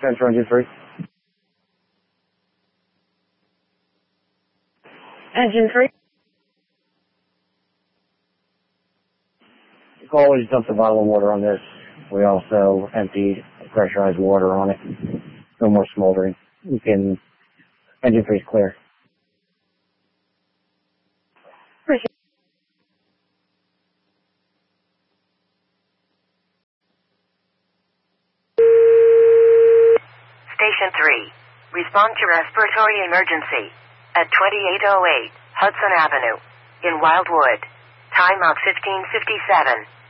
Center engine 3. Engine 3. The caller just dumped a bottle of water on this. We also emptied pressurized water on it. No more smoldering. You can, engine 3 is clear. Appreciate it. Station 3. Respond to respiratory emergency at 2808 Hudson Avenue in Wildwood. Time of 15:57.